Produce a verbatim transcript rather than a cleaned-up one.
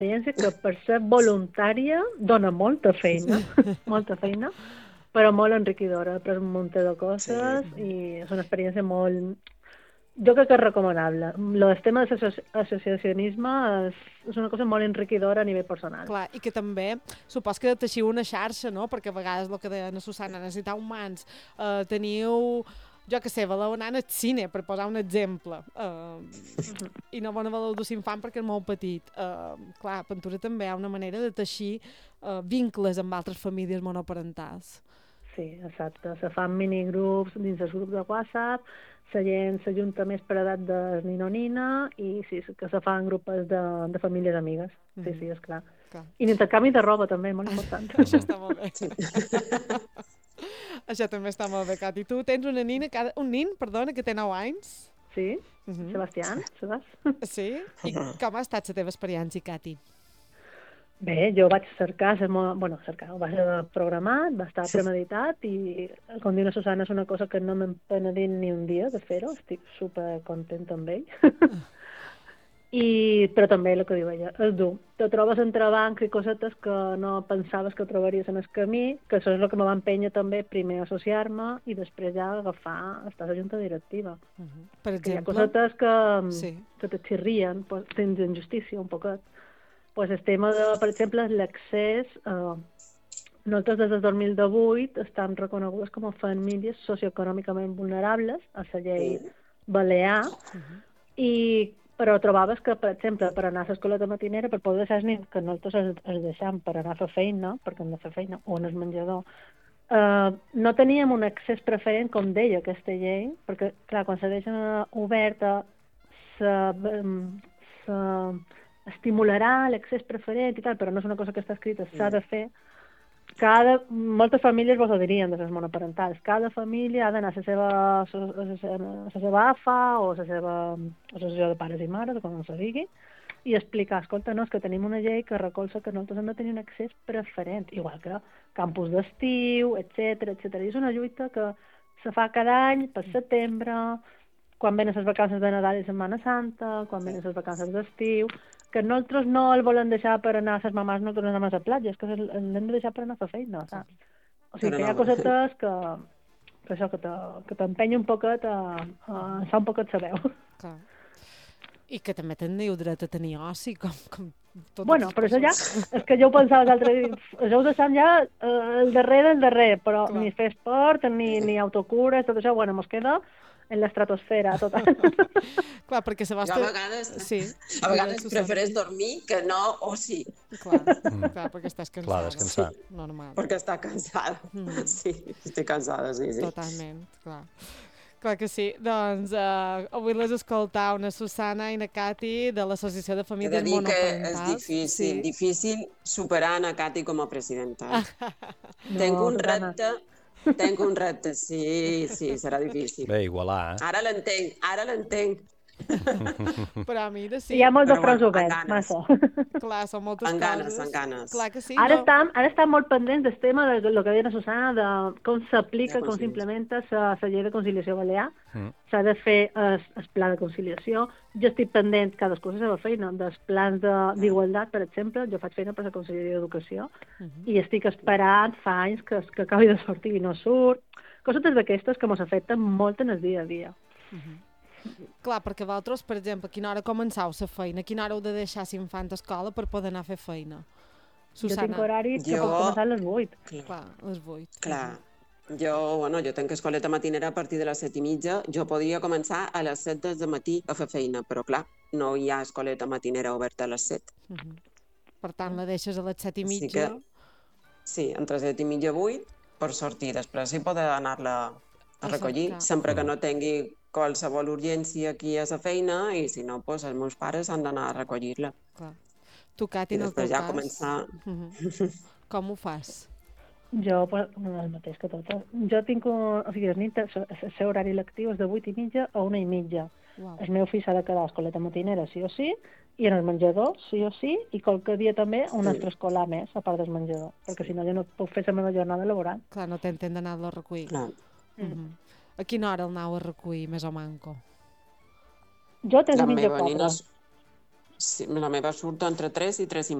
experiència que per ser voluntària dona molta feina, molta feina, però molt enriquidora. He après un munt de coses Sí. i és una experiència molt... Jo crec que és recomanable. El tema de l'associacionisme és, és una cosa molt enriquidora a nivell personal. Clar, i que també, supos que teixiu una xarxa, no? Perquè a vegades el que deia la Susana, necessitau mans, eh, teniu, jo que sé, valeu anar al cine, per posar un exemple, eh, i no bona valeu dur infant perquè és molt petit. Eh, clar, a Pentura també hi ha una manera de teixir eh, vincles amb altres famílies monoparentals. Sí, exacte. Se fan minigrups dins els grups de WhatsApp, la gent s'ajunta més per edat de nino o nina i sí, que se fan grupos de, de famílies amigues. Sí, sí, és clar. clar. I l'intercanvi de roba també, molt important. Això està molt bé. Sí. Això també està molt bé, Cati. Tu tens una nina, cada... un nin, perdona, que té nou anys. Sí, uh -huh. Sebastián, saps? Sí? I com ha estat la teva experiència, Cati? Bé, jo vaig cercar, ser molt, bueno, cercar, ho vaig programat, va estar premeditat i, com diu la Susana, és una cosa que no m'hem penedit ni un dia de fer-ho, estic super contenta amb ell. I, però també el que diu ella, és dur. Te trobes entrebancs i cosetes que no pensaves que trobaries en el camí, que això és el que me va empènyer també primer a associar-me i després ja agafar, estar a la junta directiva. Uh -huh. Per exemple? Que hi ha cosetes que, sí. que te xirrien, pues, tens injustícia un poquet. Pues el tema de, per exemple, l'accés, eh, nosaltres des del dos mil divuit estan reconegudes com a famílies socioeconòmicament vulnerables a la llei balear, uh -huh. i però trobaves que, per exemple, per anar a l'escoleta matinera, per poder deixar els nens, que nosaltres els, els deixem per anar a fer feina, perquè hem de fer feina, o en el menjador, eh, no teníem un accés preferent, com deia aquesta llei, perquè, clar, quan se deixa oberta, se... se estimularà l'accés preferent i tal, però no és una cosa que està escrita, s'ha de fer. Cada, moltes famílies vos ho dirien, de les monoparentals. Cada família ha d'anar a la seva, a la seva A F A o a la seva associació de pares i mares, o com se digui, i explicar, escolta, no, és que tenim una llei que recolza que nosaltres hem de tenir un accés preferent, igual que campus d'estiu, etcètera, etcètera. I és una lluita que se fa cada any, per setembre, quan venen les vacances de Nadal i Setmana Santa, quan venen les vacances d'estiu, que nosaltres no el volen deixar per anar a les mamàs, nosaltres anem a la platja, és que l'hem de deixar per anar a fer feina, saps? O sigui, que hi ha cosetes que, que això, que t'empenya un poquet a, a alçar un poquet la veu. Clar. I que també teniu dret a tenir oci, com, com totes bueno, però això ja, és que jo ho pensava l'altre dia, això ho deixem ja eh, el darrer del darrer, però clar. Ni fer esport, ni, ni autocures, tot això, bueno, mos queda en l'estratosfera total. Clar, perquè la vostra... Jo a vegades, sí, a vegades prefereix dormir que no o sí. Clar, mm. clar, perquè estàs cansada. Clar, descansar. Sí, normal. Perquè està cansada. Mm. Sí, estic cansada, sí, sí. Totalment, clar. Clar que sí. Doncs uh, avui les escoltau una Susana i una Cati de l'Associació de Famílies Monoparentals. És difícil, sí. difícil superar a Cati com a presidenta. no, Tenc un repte... Tenc un repte, sí, sí, serà difícil. Bé, igualar, eh? Ara l'entenc, ara l'entenc. Però mira, sí. Hi ha molts de fronts oberts, massa. Clar, són moltes en ganes, coses. En ganes, Clar que sí. Ara, no? estem, ara estem molt pendents del tema de lo que deia la Susana, de com s'aplica, com s'implementa la llei de conciliació balear. Mm. S'ha de fer el, el pla de conciliació. Jo estic pendent, cadascú la seva feina, dels plans d'igualtat, per exemple. Jo faig feina per la Conselleria d'Educació uh -huh. i estic esperant fa anys que, que acabi de sortir i no surt. Cosetes d'aquestes que ens afecten molt en el dia a dia. Uh -huh. Clar, perquè vosaltres, per exemple, a quina hora començau la feina? A quina hora heu de deixar l'infant a escola per poder anar a fer feina? Susana. Jo tinc horari que jo... pot començar a les vuit. Clar, Clar a les vuit. Clar. Jo, bueno, jo tenc escoleta matinera a partir de les set i mitja. Jo podria començar a les set del matí a fer feina, però clar, no hi ha escoleta matinera oberta a les set. Uh -huh. Per tant, la deixes a les set i mitja? Sí, que, sí, entre set i mitja i vuit, per sortir. Després sí poder anar-la a recollir, sempre que no tingui qualsevol urgència aquí a la feina i si no, doncs els meus pares han d'anar a recollir-la. Clar. Tu, Cati, en el teu cas... I després ja començar... Uh -huh. Com ho fas? Jo, pues, el mateix que totes. Jo tinc, un, o sigui, el nit, el seu horari lectiu és de vuit i mitja a una i mitja. Wow. El meu fill s'ha de quedar a escoleta matinera, sí o sí, i en el menjador, sí o sí, i qualque dia també un altre escolar més, a part del menjador, perquè si no jo no puc fer la meva jornada laboral. Clar, no t'entén d'anar-lo a recollir. Clar. Uh -huh. A quina hora el anau a recollir, més o manco? Jo tres i mitja quatre. No... Sí, la meva surt entre tres i tres i